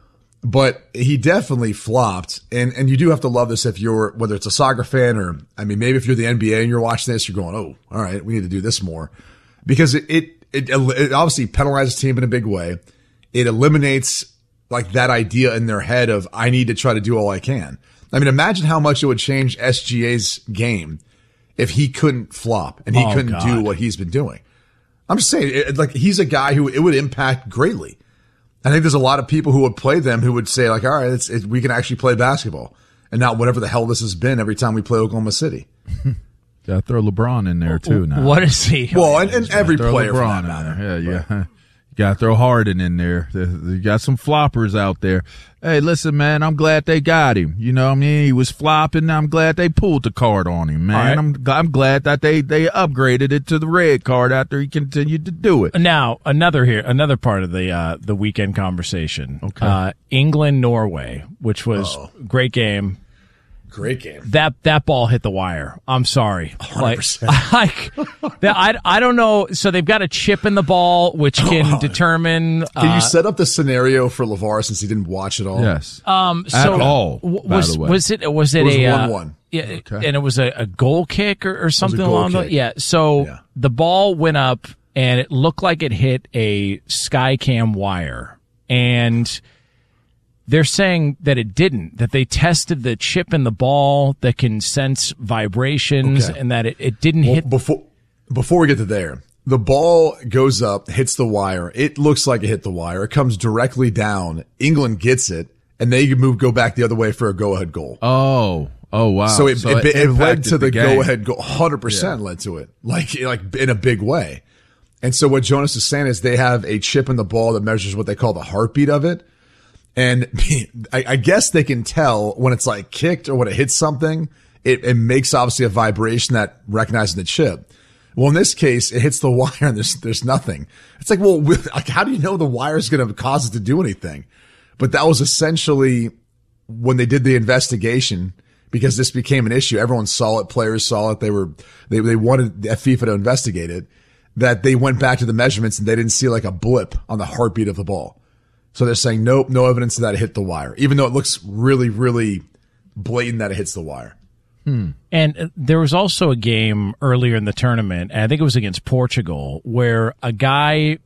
Speaker 20: But he definitely flopped. And and you do have to love this if you're, whether it's a soccer fan or, I mean, maybe if you're the N B A and you're watching this, you're going, oh, all right, we need to do this more. Because it, it, it, it obviously penalizes the team in a big way. It eliminates like that idea in their head of, I need to try to do all I can. I mean, imagine how much it would change S G A's game if he couldn't flop and he
Speaker 13: Oh,
Speaker 20: couldn't
Speaker 13: God.
Speaker 20: do what he's been doing. I'm just saying, it, like, he's a guy who it would impact greatly. I think there's a lot of people who would play them who would say, like, all right, it's, it, we can actually play basketball and not whatever the hell this has been every time we play Oklahoma City.
Speaker 21: Got to throw LeBron in there, too, now.
Speaker 13: What is he?
Speaker 20: Well, and, and every
Speaker 21: Throw
Speaker 20: player for
Speaker 21: LeBron
Speaker 20: that
Speaker 21: in
Speaker 20: matter.
Speaker 21: there. Yeah, yeah. You got to throw Harden in there. You got some floppers out there. Hey, listen, man, I'm glad they got him. You know what I mean? He was flopping. I'm glad they pulled the card on him, man.
Speaker 13: All right.
Speaker 21: I'm I'm glad that they, they upgraded it to the red card after he continued to do it.
Speaker 13: Now, another here, another part of the uh, the weekend conversation.
Speaker 21: Okay.
Speaker 13: Uh, England Norway, which was
Speaker 20: Oh.
Speaker 13: great game.
Speaker 20: Great game.
Speaker 13: That that ball hit the wire. I'm sorry.
Speaker 20: one hundred percent.
Speaker 13: Like, like that, I I don't know. So they've got a chip in the ball, which can determine.
Speaker 20: Can
Speaker 13: uh,
Speaker 20: you set up the scenario for LeVar since he didn't watch it all?
Speaker 21: Yes.
Speaker 13: Um.
Speaker 21: At
Speaker 13: So
Speaker 21: all,
Speaker 13: w-
Speaker 21: by
Speaker 13: was
Speaker 21: the way.
Speaker 13: was it was it,
Speaker 20: It was
Speaker 13: a uh,
Speaker 20: one-one.
Speaker 13: Yeah,
Speaker 21: Okay.
Speaker 13: and it was a, a goal kick or, or something
Speaker 20: goal
Speaker 13: along
Speaker 20: kick.
Speaker 13: those. Yeah. So
Speaker 20: Yeah.
Speaker 13: the ball went up and it looked like it hit a Skycam wire, and they're saying that it didn't, that they tested the chip in the ball that can sense vibrations
Speaker 20: Okay.
Speaker 13: and that it, it didn't
Speaker 20: Well,
Speaker 13: hit.
Speaker 20: before before we get to there, the ball goes up, hits the wire. It looks like it hit the wire. It comes directly down. England gets it, and they move go back the other way for a go ahead goal.
Speaker 21: Oh, oh, wow.
Speaker 20: So it, it, it, led
Speaker 21: impacted
Speaker 20: to the,
Speaker 21: game.
Speaker 20: go ahead goal. one hundred percent led to it, like like in a big way. And so what Jonas is saying is they have a chip in the ball that measures what they call the heartbeat of it. And I, I guess they can tell when it's like kicked or when it hits something, it, it makes obviously a vibration that recognizes the chip. Well, in this case, it hits the wire and there's, there's nothing. It's like, well, with, like, how do you know the wire is going to cause it to do anything? But that was essentially when they did the investigation, because this became an issue. Everyone saw it. Players saw it. They were, they, they wanted FIFA to investigate it, that they went back to the measurements and they didn't see like a blip on the heartbeat of the ball. So they're saying, nope, no evidence that it hit the wire, even though it looks really, really blatant that it hits the wire.
Speaker 21: Hmm.
Speaker 13: And uh, there was also a game earlier in the tournament, and I think it was against Portugal, where a guy,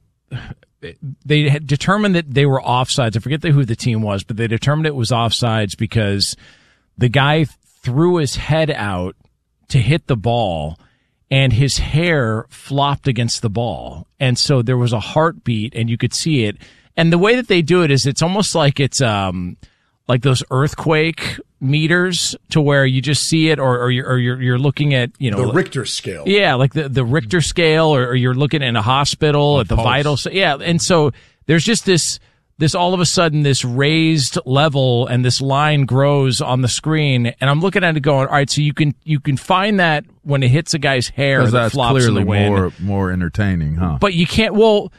Speaker 13: they had determined that they were offsides. I forget who the team was, but they determined it was offsides because the guy threw his head out to hit the ball, and his hair flopped against the ball. And so there was a heartbeat, and you could see it. And the way that they do it is it's almost like it's um like those earthquake meters to where you just see it, or, or, you're, or you're, you're looking at, you know,
Speaker 20: The Richter scale.
Speaker 13: Yeah, like the, the Richter scale, or, or you're looking in a hospital at the
Speaker 21: pulse.
Speaker 13: vital. s- Yeah, and so there's just this, this all of a sudden, this raised level and this line grows on the screen. And I'm looking at it going, all right, so you can, you can find that when it hits a guy's hair
Speaker 21: Because
Speaker 13: that
Speaker 21: that's
Speaker 13: flops in
Speaker 21: clearly
Speaker 13: the wind.
Speaker 21: more, more entertaining, huh?
Speaker 13: But you can't, well,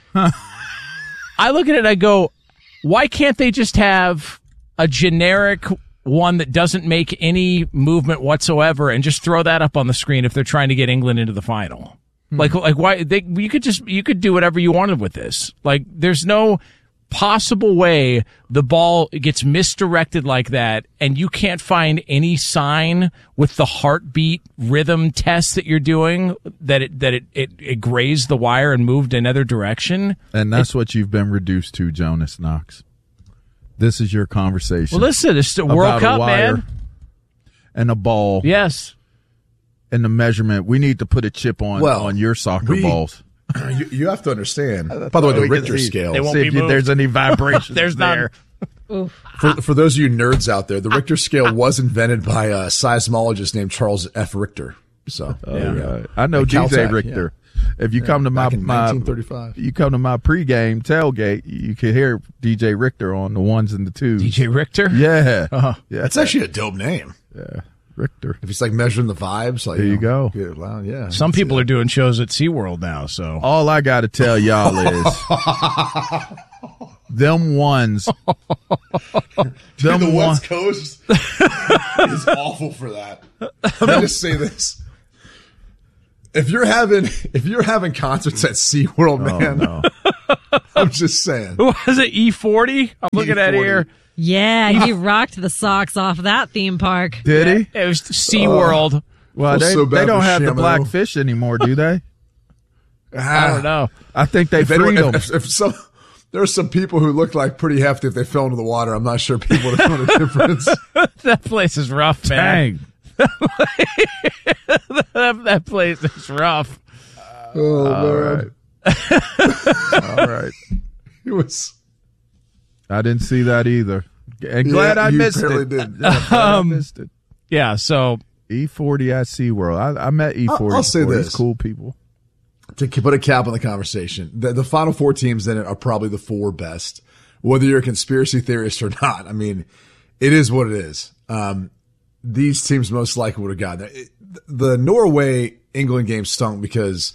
Speaker 13: I look at it and I go, why can't they just have a generic one that doesn't make any movement whatsoever and just throw that up on the screen if they're trying to get England into the final? Like, like why they, you could just, you could do whatever you wanted with this. Like, there's no possible way the ball gets misdirected like that and you can't find any sign with the heartbeat rhythm test that you're doing that it, that it, it, it grazed the wire and moved another direction.
Speaker 21: And that's what you've been reduced to, Jonas Knox. This is your conversation.
Speaker 13: Well, listen, it's the World
Speaker 21: about a
Speaker 13: Cup,
Speaker 21: wire
Speaker 13: man.
Speaker 21: And a ball.
Speaker 13: Yes.
Speaker 21: And the measurement. We need to put a chip on
Speaker 20: Well,
Speaker 21: on your soccer
Speaker 20: we-
Speaker 21: balls.
Speaker 20: You, you have to understand. By the way, the
Speaker 21: We can
Speaker 20: Richter
Speaker 21: see-
Speaker 20: scale.
Speaker 21: they won't See be if you- moved. there's any vibrations
Speaker 13: There's none.
Speaker 21: there.
Speaker 20: For, for those of you nerds out there, the Richter scale was invented by a seismologist named Charles F. Richter. So
Speaker 21: Oh,
Speaker 20: there you
Speaker 21: yeah.
Speaker 20: go.
Speaker 21: I know
Speaker 20: At
Speaker 21: D J
Speaker 20: Caltech,
Speaker 21: Richter.
Speaker 20: yeah.
Speaker 21: If you
Speaker 20: Yeah,
Speaker 21: come to my,
Speaker 20: back in
Speaker 21: my
Speaker 20: nineteen thirty-five.
Speaker 21: you come to my pregame tailgate, you can hear D J Richter on the ones and the twos.
Speaker 13: D J Richter?
Speaker 21: Yeah.
Speaker 13: Uh-huh.
Speaker 21: Yeah.
Speaker 20: That's actually a dope name.
Speaker 21: Yeah. Richter.
Speaker 20: If it's like measuring the vibes, like
Speaker 21: There you go.
Speaker 20: Good, wow, yeah.
Speaker 13: Some people are doing shows at SeaWorld now, so.
Speaker 21: All I got to tell y'all is them ones.
Speaker 20: Dude,
Speaker 21: them
Speaker 20: the
Speaker 21: one-
Speaker 20: West Coast is awful for that. Let me just say this. If you're having if you're having concerts at SeaWorld,
Speaker 21: Oh,
Speaker 20: man,
Speaker 21: no.
Speaker 20: I'm just saying.
Speaker 13: Was it E forty? I'm looking at
Speaker 20: E forty.
Speaker 13: here.
Speaker 5: Yeah, he rocked the socks off that theme park.
Speaker 21: Did he?
Speaker 13: It was SeaWorld.
Speaker 20: Uh,
Speaker 21: Well,
Speaker 20: Feels
Speaker 21: they,
Speaker 20: so bad
Speaker 21: they don't
Speaker 20: for
Speaker 21: have the
Speaker 20: Shamu.
Speaker 21: black fish anymore, do they?
Speaker 13: I don't know.
Speaker 21: I think they
Speaker 20: If,
Speaker 21: freed
Speaker 20: anyone,
Speaker 21: them.
Speaker 20: if, if some, there are some people who look like pretty hefty if they fell into the water. I'm not sure people would have known the difference.
Speaker 13: That place is rough, man.
Speaker 21: Dang.
Speaker 13: that, that place is rough.
Speaker 20: Oh,
Speaker 21: All
Speaker 20: man.
Speaker 21: right. All right.
Speaker 20: It was.
Speaker 21: I didn't see that either. And glad
Speaker 20: Yeah,
Speaker 21: I
Speaker 20: you
Speaker 21: missed
Speaker 20: apparently
Speaker 21: it.
Speaker 20: did.
Speaker 21: Yeah, glad
Speaker 13: Um,
Speaker 21: I missed it.
Speaker 13: Yeah, so
Speaker 21: E forty at SeaWorld. I, I met E forty.
Speaker 20: I'll- I'll say
Speaker 21: before.
Speaker 20: this.
Speaker 21: He's cool people.
Speaker 20: To put a cap on the conversation, the, the final four teams in it are probably the four best, whether you're a conspiracy theorist or not. I mean, it is what it is. Um, these teams most likely would have gotten there. It, the Norway England game stunk because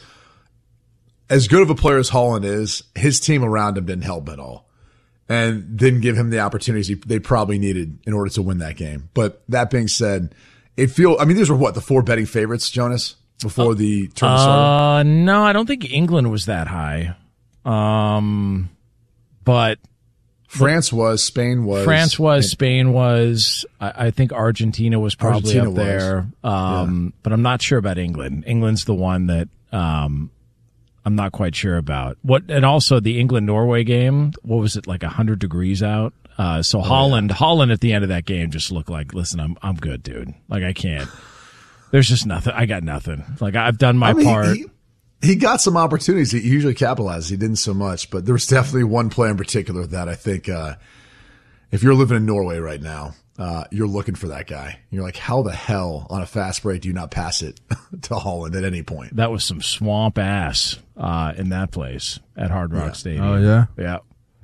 Speaker 20: as good of a player as Haaland is, his team around him didn't help at all and didn't give him the opportunities he, they probably needed in order to win that game. But that being said, it feel, I mean, these were what, the four betting favorites, Jonas? Before the tournament started?
Speaker 13: Uh, no, I don't think England was that high. Um, but
Speaker 20: France was, Spain was.
Speaker 13: France was, Spain was. I, I think Argentina was probably
Speaker 20: Argentina
Speaker 13: up there. Um, but I'm not sure about England. England's the one that um, I'm not quite sure about. What and also the England Norway game. What was it like? one hundred degrees out. Uh, so Holland, Holland at the end of that game just looked like, listen, I'm I'm good, dude. Like I can't. There's just nothing. I got nothing. Like I've done my
Speaker 20: I mean,
Speaker 13: part.
Speaker 20: He, he got some opportunities. He usually capitalizes. He didn't so much, but there was definitely one player in particular that I think, uh, if you're living in Norway right now, uh, you're looking for that guy. You're like, how the hell on a fast break do you not pass it to Holland at any point?
Speaker 13: That was some swamp ass uh, in that place at Hard Rock
Speaker 20: Yeah.
Speaker 13: Stadium.
Speaker 21: Oh, yeah?
Speaker 13: Yeah.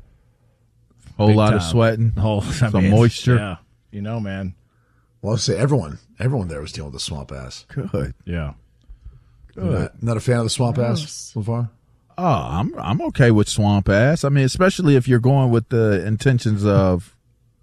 Speaker 21: Whole
Speaker 13: Big
Speaker 21: lot of
Speaker 13: time.
Speaker 21: sweating.
Speaker 13: Whole, I
Speaker 21: Some
Speaker 13: mean,
Speaker 21: moisture.
Speaker 13: Yeah. You know, man.
Speaker 20: Well, I'll say everyone, everyone there was dealing with the swamp ass.
Speaker 21: Good.
Speaker 13: Yeah.
Speaker 20: You're Not, not a fan of the swamp ass so far?
Speaker 21: Oh, I'm I'm okay with swamp ass. I mean, especially if you're going with the intentions of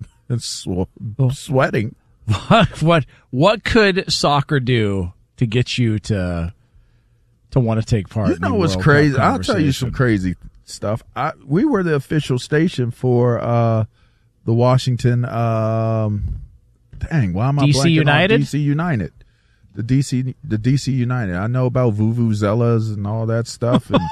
Speaker 21: sw- sweating.
Speaker 13: what what could soccer do to get you to to want to take part?
Speaker 21: You
Speaker 13: in the
Speaker 21: know what's
Speaker 13: World
Speaker 21: crazy?
Speaker 13: Cup
Speaker 21: I'll tell you some
Speaker 13: conversation?
Speaker 21: crazy stuff. I we were the official station for uh, the Washington. Um, dang, why am I
Speaker 13: D C
Speaker 21: blanking on
Speaker 13: United?
Speaker 21: D C United. The D C the D C United. I know about vuvuzelas and all that stuff. And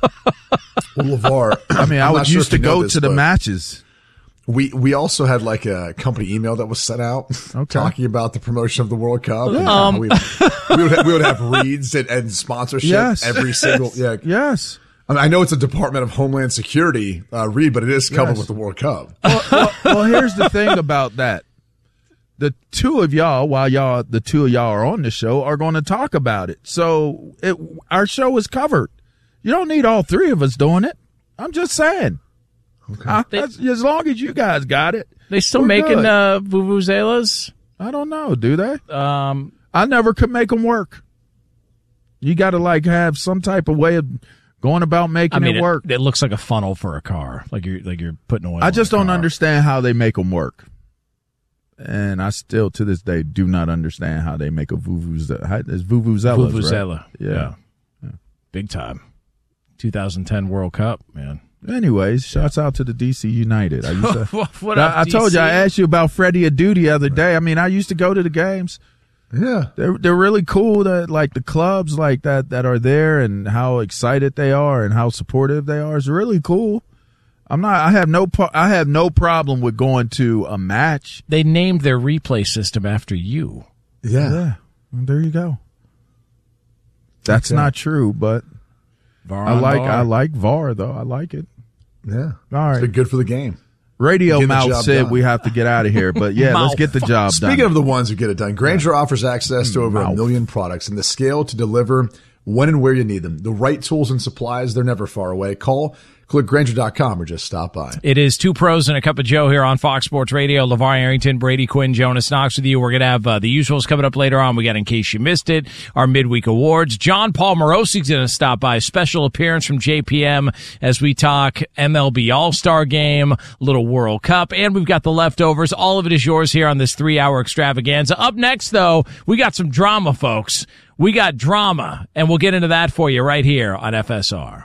Speaker 20: Well, LeVar,
Speaker 21: I mean, I
Speaker 20: I'm
Speaker 21: would
Speaker 20: not sure
Speaker 21: used
Speaker 20: if
Speaker 21: to
Speaker 20: you know
Speaker 21: go
Speaker 20: this,
Speaker 21: to the
Speaker 20: but
Speaker 21: matches.
Speaker 20: We we also had like a company email that was sent out talking about the promotion of the World Cup. And how
Speaker 13: Um.
Speaker 20: we, we, would have, we would have reads and, and sponsorship
Speaker 21: Yes.
Speaker 20: every single. Yeah,
Speaker 21: Yes.
Speaker 20: I, mean, I know it's a Department of Homeland Security uh, read, but it is covered
Speaker 21: Yes.
Speaker 20: with the World Cup.
Speaker 21: well, well, well, here's the thing about that. The two of y'all, while y'all, the two of y'all are on the show, are going to talk about it. So it, our show is covered. You don't need all three of us doing it. I'm just saying. I- that's- as long as you guys got it.
Speaker 13: They still
Speaker 21: we're
Speaker 13: making
Speaker 21: good.
Speaker 13: uh, vuvuzelas?
Speaker 21: I don't know. Do they?
Speaker 13: Um,
Speaker 21: I never could make them work. You got to like have some type of way of going about making
Speaker 13: I mean,
Speaker 21: it work.
Speaker 13: It, it looks like a funnel for a car, like you're like you're putting oil.
Speaker 21: I just
Speaker 13: in a
Speaker 21: don't
Speaker 13: car.
Speaker 21: understand how they make them work. And I still, to this day, do not understand how they make a vuvuzela. It's vuvuzelas,
Speaker 13: Vuvuzela,
Speaker 21: right? Yeah.
Speaker 13: yeah. Big time. twenty ten World Cup, man.
Speaker 21: Anyways, shouts out to the D C United. I, used to,
Speaker 13: What
Speaker 21: I,
Speaker 13: up,
Speaker 21: I told
Speaker 13: D C?
Speaker 21: you, I asked you about Freddie Adu the other day. I mean, I used to go to the games.
Speaker 20: Yeah.
Speaker 21: They're, they're really cool that like the clubs like that that are there and how excited they are and how supportive they are is really cool. I'm not, I have no, pro- I have no problem with going to a match.
Speaker 13: They named their replay system after you.
Speaker 20: Yeah.
Speaker 21: Yeah. Well, there you go. That's
Speaker 20: Okay.
Speaker 21: not true, but
Speaker 13: VAR
Speaker 21: I
Speaker 13: on
Speaker 21: like,
Speaker 13: VAR.
Speaker 21: I like V A R though. I like it.
Speaker 20: Yeah.
Speaker 21: All right.
Speaker 20: It's been good for the game.
Speaker 21: Radio
Speaker 20: Getting the
Speaker 21: Mouth
Speaker 20: job
Speaker 21: said
Speaker 20: done.
Speaker 21: we have to get out of here, but yeah, let's
Speaker 13: Mouth.
Speaker 21: get the job
Speaker 20: Speaking
Speaker 21: done.
Speaker 20: of the ones who get it done, Grainger offers access to over a
Speaker 21: Mouth.
Speaker 20: million products and the scale to deliver when and where you need them. The right tools and supplies, they're never far away. Call Click Grainger dot com or just stop by.
Speaker 13: It is Two Pros and a Cup of Joe here on Fox Sports Radio. LeVar Arrington, Brady Quinn, Jonas Knox with you. We're going to have uh, the usuals coming up later on. We got In Case You Missed It, our midweek awards. John Paul Morosi's going to stop by. Special appearance from J P M as we talk M L B All-Star Game, little World Cup, and we've got the leftovers. All of it is yours here on this three-hour extravaganza. Up next, though, we got some drama, folks. We got drama, and we'll get into that for you right here on F S R.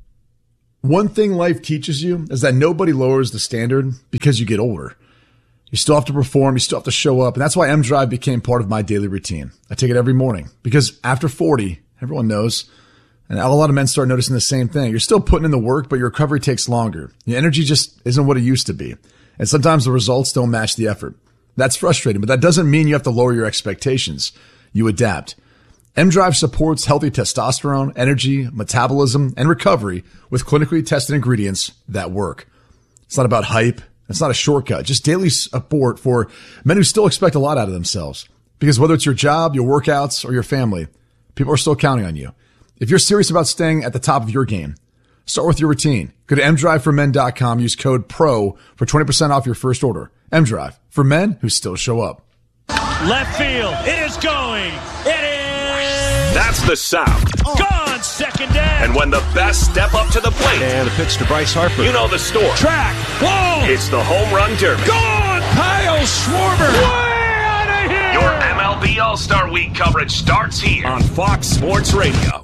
Speaker 20: One thing life teaches you is that nobody lowers the standard because you get older. You still have to perform, you still have to show up, and that's why M-Drive became part of my daily routine. I take it every morning because after forty, everyone knows, and a lot of men start noticing the same thing. You're still putting in the work, but your recovery takes longer. Your energy just isn't what it used to be, and sometimes the results don't match the effort. That's frustrating, but that doesn't mean you have to lower your expectations. You adapt. M-Drive supports healthy testosterone, energy, metabolism, and recovery with clinically tested ingredients that work. It's not about hype. It's not a shortcut. Just daily support for men who still expect a lot out of themselves. Because whether it's your job, your workouts, or your family, people are still counting on you. If you're serious about staying at the top of your game, start with your routine. Go to M drive for men dot com. Use code PRO for twenty percent off your first order. M-Drive, for men who still show up.
Speaker 1: Left field. It is going. It is.
Speaker 8: That's the sound.
Speaker 1: Gone, second down.
Speaker 8: And when the best step up to the plate.
Speaker 22: And the pitch to Bryce Harper.
Speaker 8: You know the story.
Speaker 1: Track. Whoa.
Speaker 8: It's the home run derby.
Speaker 1: Gone. Kyle Schwarber. Way out of here.
Speaker 8: Your M L B All-Star Week coverage starts here on Fox Sports Radio.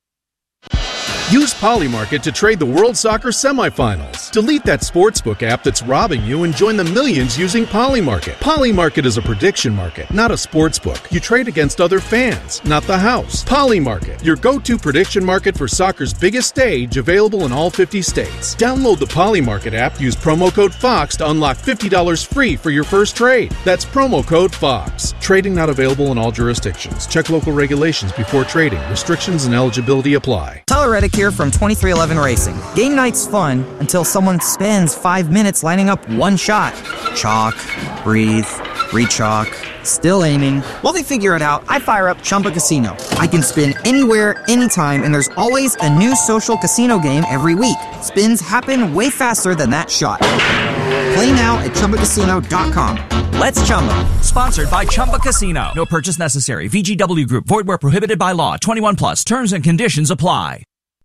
Speaker 6: Use Polymarket to trade the World Soccer semifinals. Delete that sportsbook app that's robbing you and join the millions using Polymarket. Polymarket is a prediction market, not a sportsbook. You trade against other fans, not the house. Polymarket, your go-to prediction market for soccer's biggest stage, available in all fifty states. Download the Polymarket app, use promo code FOX to unlock fifty dollars free for your first trade. That's promo code FOX. Trading not available in all jurisdictions. Check local regulations before trading. Restrictions and eligibility apply.
Speaker 23: Tyler Reddick here from twenty-three eleven Racing. Game night's fun until someone spends five minutes lining up one shot. Chalk, breathe, re-chalk, still aiming. While they figure it out, I fire up Chumba Casino. I can spin anywhere, anytime, and there's always a new social casino game every week. Spins happen way faster than that shot. Play now at Chumba Casino dot com. Let's Chumba.
Speaker 24: Sponsored by Chumba Casino. No purchase necessary. V G W Group. Void where prohibited by law. twenty-one plus. Terms and conditions apply.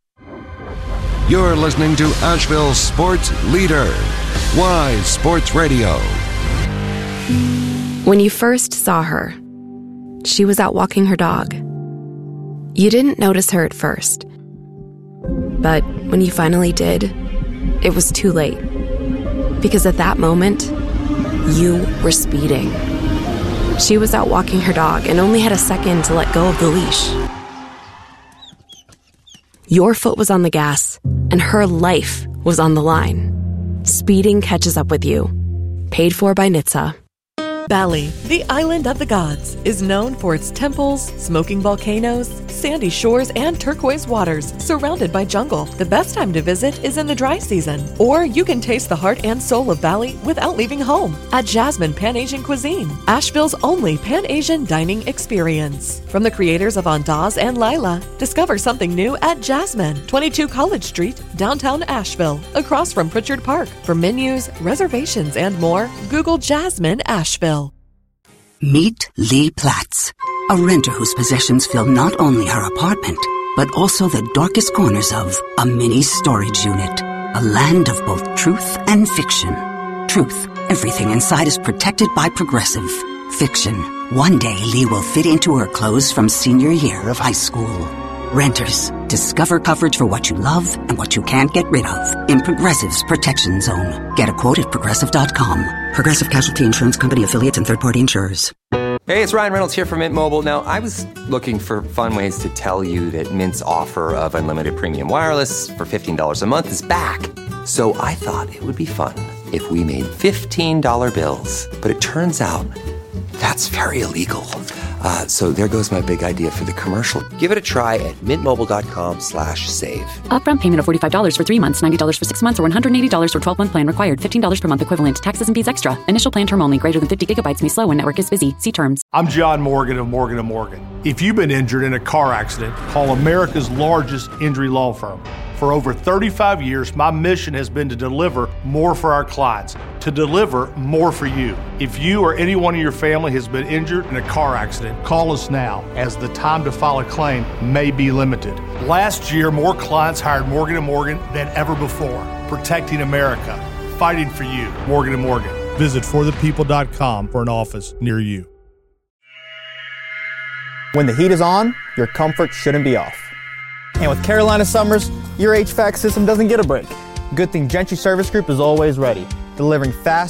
Speaker 17: You're listening to Asheville's sports leader, Wise Sports Radio.
Speaker 25: When you first saw her, she was out walking her dog. You didn't notice her at first. But when you finally did, it was too late. Because at that moment, you were speeding. She was out walking her dog and only had a second to let go of the leash. Your foot was on the gas, and her life was on the line. Speeding catches up with you. Paid for by N H T S A.
Speaker 26: Bali, the island of the gods, is known for its temples, smoking volcanoes, sandy shores, and turquoise waters, surrounded by jungle. The best time to visit is in the dry season. Or you can taste the heart and soul of Bali without leaving home at Jasmine Pan-Asian Cuisine, Asheville's only Pan-Asian dining experience. From the creators of Andaz and Lila, discover something new at Jasmine, twenty-two College Street, downtown Asheville, across from Pritchard Park. For menus, reservations, and more, Google Jasmine Asheville.
Speaker 27: Meet Lee Platts, a renter whose possessions fill not only her apartment, but also the darkest corners of a mini storage unit. A land of both truth and fiction. Truth, everything inside is protected by Progressive. Fiction, one day Lee will fit into her clothes from senior year of high school. Renters, discover coverage for what you love and what you can't get rid of in Progressive's Protection Zone. Get a quote at Progressive dot com. Progressive Casualty Insurance Company affiliates and third-party insurers.
Speaker 28: Hey, it's Ryan Reynolds here from Mint Mobile. Now, I was looking for fun ways to tell you that Mint's offer of unlimited premium wireless for fifteen dollars a month is back. So I thought it would be fun if we made fifteen dollar bills. But it turns out that's very illegal. Uh, so there goes my big idea for the commercial. Give it a try at mintmobile.com slash save.
Speaker 29: Upfront payment of forty-five dollars for three months, ninety dollars for six months, or one hundred eighty dollars for twelve-month plan required. fifteen dollars per month equivalent. Taxes and fees extra. Initial plan term only. Greater than fifty gigabytes may slow when network is busy. See terms.
Speaker 30: I'm John Morgan of Morgan and Morgan. If you've been injured in a car accident, call America's largest injury law firm.
Speaker 3: For over thirty-five years, my mission has been to deliver more for our clients, to deliver more for you. If you or anyone in your family has been injured in a car accident, call us now, as the time to file a claim may be limited. Last year, more clients hired Morgan and Morgan than ever before, protecting America, fighting for you. Morgan and Morgan. Visit for the people dot com for an office near you.
Speaker 4: When the heat is on, your comfort shouldn't be off. And with Carolina Summers, your H V A C system doesn't get a break. Good thing Gentry Service Group is always ready, delivering fast